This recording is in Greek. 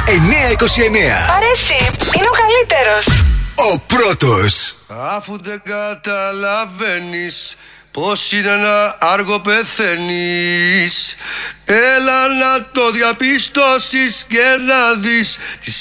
Αρέσει, είναι ο καλύτερος. Ο πρώτος. Αφού δεν καταλαβαίνεις πως είναι ένα άργο πεθαίνεις, έλα να το διαπιστώσεις και να δεις τις